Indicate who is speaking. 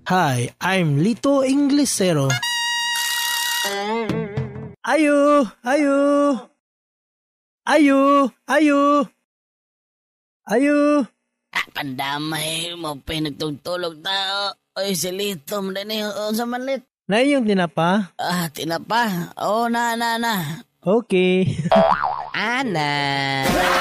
Speaker 1: Hi, I'm Lito Inglesero. Ayo, ayo. Ayo, ayo. Ayo.
Speaker 2: Pandamay mo pinagtugtulog tao. Oy, si Lito mo din sa manlit.
Speaker 1: Na yung tinapa?
Speaker 2: Tinapa. Oo, na.
Speaker 1: Okay.
Speaker 2: Ana.